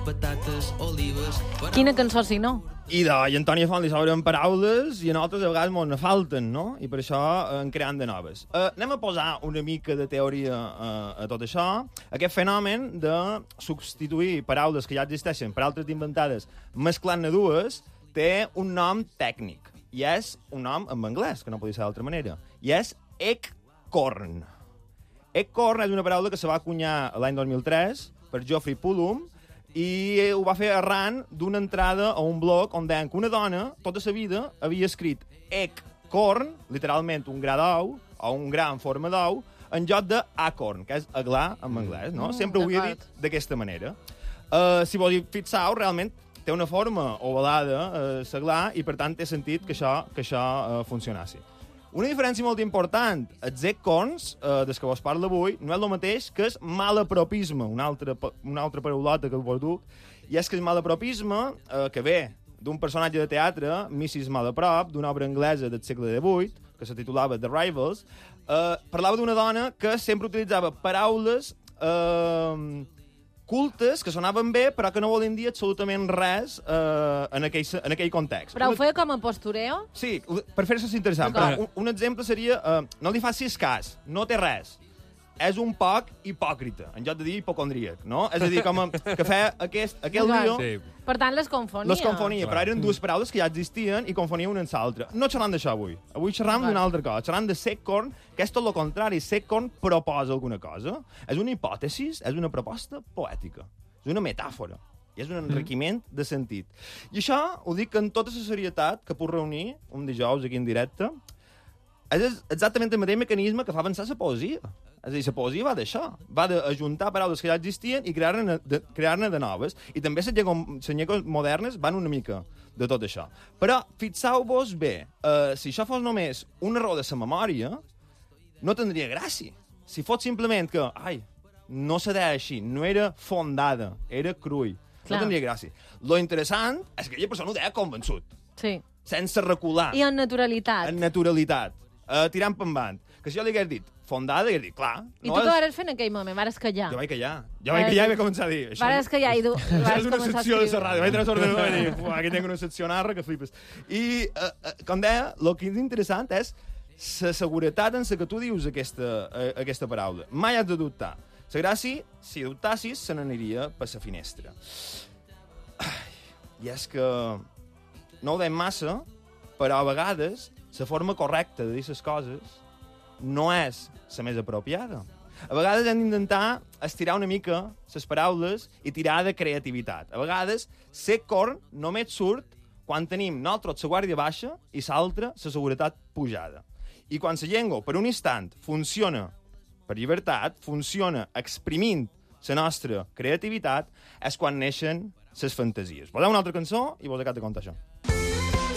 patates, olives... Quina cançó, si no? I Antònia Font li sobren paraules i a nosaltres a vegades mos ne falten, no? I per això en creant de noves. Anem a posar una mica de teoria a tot això. Aquest fenomen de substituir paraules que ja existeixen per altres inventades, mesclant-ne dues, té un nom tècnic. I és un nom en anglès, que no podia ser d'altra manera. I és eggcorn. Eggcorn és una paraula que se va acunyar l'any 2003 per Geoffrey Pullum i ho va fer arran d'una entrada a un blog on deien que una dona, tota sa vida, havia escrit eggcorn, literalment un gra d'ou, o un gra en forma d'ou, en lloc de acorn, que és aglà en anglès, no? Sempre ho havia dit d'aquesta manera. Si vos hi fixeu, realment té una forma ovalada, l'aglà, i per tant té sentit que això funcionassi. Una diferència molt important, els eggcorns, des que vos parlo avui, no és el mateix que el malapropisme, una altra paraulota que vos duc, i és que el malapropisme, que ve d'un personatge de teatre, Mrs. Malaprop, d'una obra anglesa del segle XVIII, que se titulava The Rivals, parlava d'una dona que sempre utilitzava paraules cultes, que sonaven bé, però que no volien dir absolutament res en aquell context. Però ho feia com a postureo? Sí, per fer-se interessant. Però un exemple seria, no li facis cas, no té res. És un poc hipòcrita, en lloc de dir hipocondríac, no? És a dir, com que feia aquest lío... Sí. Per tant, les confonia. Les confonia, però eren dues paraules que ja existien i confonia una amb l'altra. No xerram d'això avui. Avui xerram d'una altra cosa. Xerram de Eggcorn, que és tot el contrari. Eggcorn proposa alguna cosa. És una hipòtesi, és una proposta poètica. És una metàfora. I és un enriquiment de sentit. I això ho dic en tota la serietat que puc reunir un dijous aquí en directe. És exactament el mateix mecanisme que fa avançar la poesia. És a dir, la poesia va d'això. Va d'ajuntar paraules que ja existien i crear-ne de noves. I també les llengües modernes van una mica de tot això. Però fixeu-vos bé, si això fos només un error de la memòria, no tindria gràcia. Si fos simplement que, no se deia així, no era fondada, era crull. No tindria gràcia. Lo interessant és que aquella persona ho deia convençut. Sí. Sense recular. I en naturalitat. En naturalitat. Tirant pendant. Que si jo li hagués dit fondada, hagués dit, clar... I tu què vas fer en aquell moment? Vares callar. Jo vaig callar. Jo vaig callar i vaig començar a dir... Vares callar i tu... Això és una secció de la ràdio. Vaig treure l'ordinador i vaig dir, aquí tinc una secció narra que flipes. I, com deia, el que és interessant és la seguretat en la que tu dius aquesta paraula. Mai has de dubtar. La gràcia, si dubtassis, se n'aniria per la finestra. I és que no ho deim massa, però a vegades la forma correcta de dir les coses no és la més apropiada. A vegades hem d'intentar estirar una mica les paraules i tirar de creativitat. A vegades, Eggcorn només surt quan tenim nosaltres la guàrdia baixa i l'altra la seguretat pujada. I quan la llengua, per un instant, funciona per llibertat, funciona exprimint la nostra creativitat, és quan neixen les fantasies. Voleu una altra cançó i vos acabat de contar això.